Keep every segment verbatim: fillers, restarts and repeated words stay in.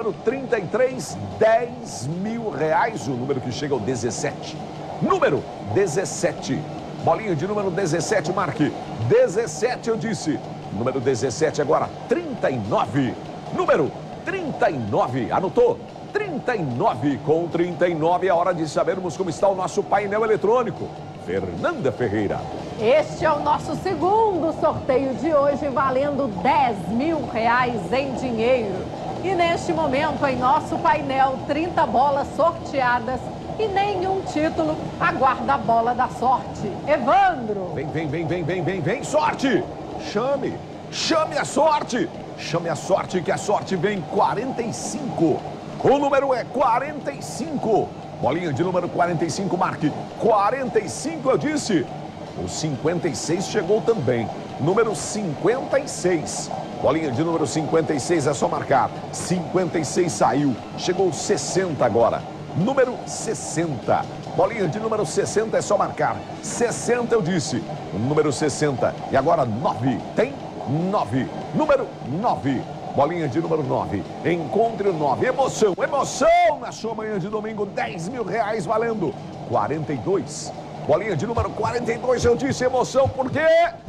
número trinta e três, dez mil reais. O número que chega ao dezessete. Número dezessete. Bolinha de número dezessete, marque. dezessete, eu disse. Número dezessete agora, trinta e nove. Número trinta e nove. Anotou? trinta e nove. Com trinta e nove é hora de sabermos como está o nosso painel eletrônico. Fernanda Ferreira. Este é o nosso segundo sorteio de hoje, valendo dez mil reais em dinheiro. E neste momento, em nosso painel, trinta bolas sorteadas e nenhum título. Aguarda a bola da sorte. Evandro. Vem, vem, vem, vem, vem, vem, vem, sorte! Chame, chame a sorte! Chame a sorte, que a sorte vem quarenta e cinco. O número é quarenta e cinco. Bolinha de número quarenta e cinco, marque. quarenta e cinco, eu disse. O cinquenta e seis chegou também. Número cinquenta e seis. Bolinha de número cinquenta e seis, é só marcar. cinquenta e seis saiu. Chegou sessenta agora. Número sessenta. Bolinha de número sessenta, é só marcar. sessenta, eu disse. Número sessenta. E agora nove. Tem nove. Número nove. Bolinha de número nove. Encontre o nove. Emoção, emoção na sua manhã de domingo. dez mil reais valendo. quarenta e dois. Bolinha de número quarenta e dois, eu disse emoção porque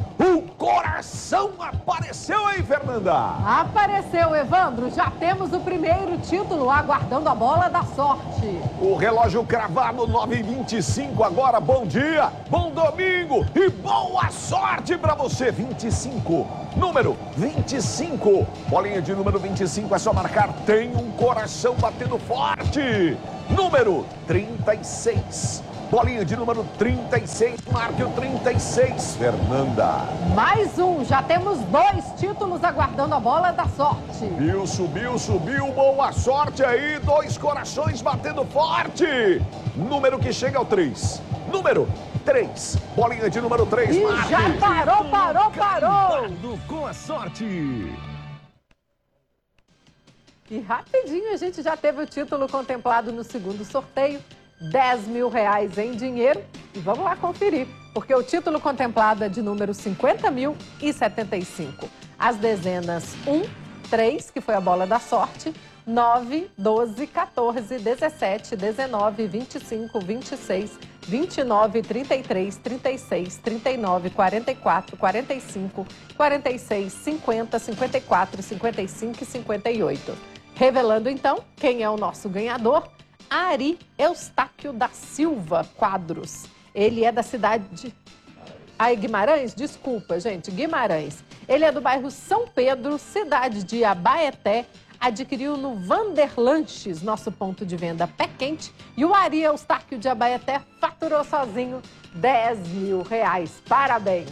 o coração apareceu aí, Fernanda. Apareceu, Evandro. Já temos o primeiro título, aguardando a bola da sorte. O relógio cravado nove e vinte e cinco agora. Bom dia, bom domingo e boa sorte para você. vinte e cinco. Número vinte e cinco. Bolinha de número vinte e cinco, é só marcar. Tem um coração batendo forte. Número trinta e seis. Bolinha de número trinta e seis, marque o trinta e seis, Fernanda. Mais um, já temos dois títulos aguardando a bola da sorte. Subiu, subiu, subiu, boa sorte aí, dois corações batendo forte. Número que chega ao três. Número três, bolinha de número três, e marque. já parou, parou, parou. Com a sorte. E rapidinho a gente já teve o título contemplado no segundo sorteio. dez mil reais em dinheiro. E vamos lá conferir, porque o título contemplado é de número cinquenta mil e setenta e cinco. As dezenas um, três, que foi a bola da sorte, nove, doze, quatorze, dezessete, dezenove, vinte e cinco, vinte e seis, vinte e nove, trinta e três, trinta e seis, trinta e nove, quarenta e quatro, quarenta e cinco, quarenta e seis, cinquenta, cinquenta e quatro, cinquenta e cinco e cinquenta e oito. Revelando então quem é o nosso ganhador. Ari Eustáquio da Silva Quadros. Ele é da cidade de... Ai, Guimarães? Desculpa, gente, Guimarães. Ele é do bairro São Pedro, cidade de Abaeté. Adquiriu no Vanderlanches, nosso ponto de venda Pé Quente. E o Ari Eustáquio de Abaeté faturou sozinho dez mil reais. Parabéns!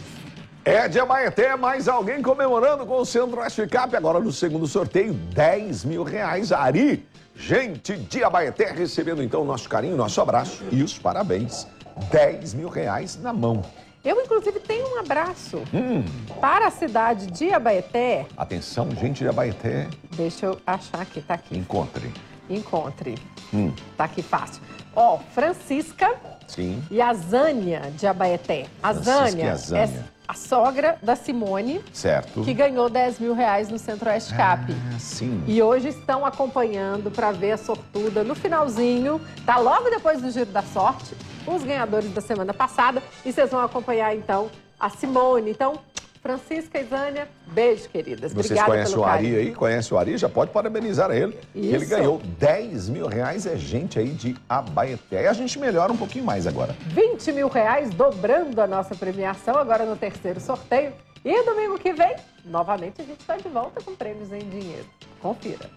É de Abaeté, mais alguém comemorando com o Centro-Oeste Cap. Agora no segundo sorteio, dez mil reais. Ari, gente de Abaeté, recebendo então o nosso carinho, nosso abraço e os parabéns. dez mil reais na mão. Eu, inclusive, tenho um abraço Hum. para a cidade de Abaeté. Atenção, gente de Abaeté. Deixa eu achar aqui, tá aqui. Encontre. Encontre. Hum. Tá aqui fácil. Ó, Francisca Sim. e a Zânia de Abaeté. A Francisca Zânia, e a Zânia. é a sogra da Simone, Certo. que ganhou dez mil reais no Centro-Oeste Cap. Ah, sim. E hoje estão acompanhando para ver a sortuda no finalzinho, tá logo depois do Giro da Sorte, os ganhadores da semana passada. E vocês vão acompanhar, então, a Simone. Então, Francisca e Zânia, beijo, queridas. Vocês Obrigada conhecem pelo o Ari carinho. aí? Conhece o Ari? Já pode parabenizar ele. Isso. Ele ganhou dez mil reais, é gente aí de Abaeté. E a gente melhora um pouquinho mais agora. vinte mil reais, dobrando a nossa premiação, agora no terceiro sorteio. E domingo que vem, novamente, a gente está de volta com prêmios em dinheiro. Confira.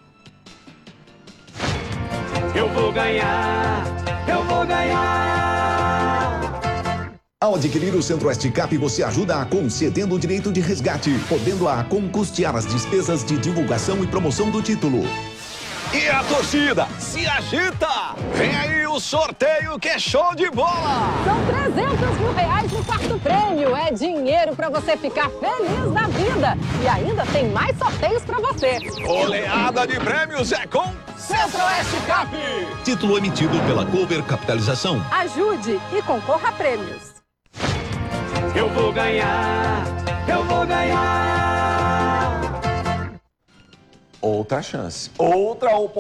Eu vou ganhar, eu vou ganhar. Ao adquirir o Centro-Oeste Cap, você ajuda a Acom cedendo o direito de resgate, podendo a Acom custear as despesas de divulgação e promoção do título. E a torcida se agita! Vem aí o sorteio que é show de bola! São trezentos mil reais no quarto prêmio. É dinheiro para você ficar feliz da vida. E ainda tem mais sorteios para você. Oleada de prêmios é com Centro-Oeste Cap! Título emitido pela Cover Capitalização. Ajude e concorra a prêmios. Eu vou ganhar, eu vou ganhar. Outra chance, outra oportunidade.